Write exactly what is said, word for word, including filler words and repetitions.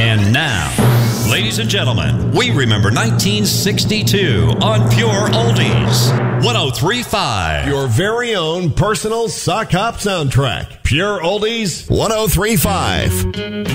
And now, ladies and gentlemen, we remember nineteen sixty-two on Pure Oldies. one oh three point five. Your very own personal sock hop soundtrack. Pure Oldies one oh three point five.